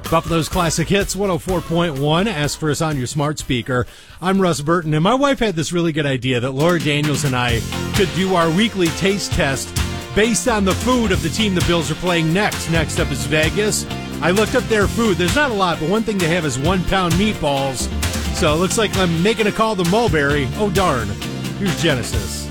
Buffalo's Classic Hits 104.1. Ask for us on your smart speaker. I'm Russ Burton, and my wife had this really good idea that Laura Daniels and I could do our weekly taste test based on the food of the team the Bills are playing next. Next up is Vegas. I looked up their food. There's not a lot, but one thing they have is 1 pound meatballs. So it looks like I'm making a call to Mulberry. Oh, darn. Here's Genesis.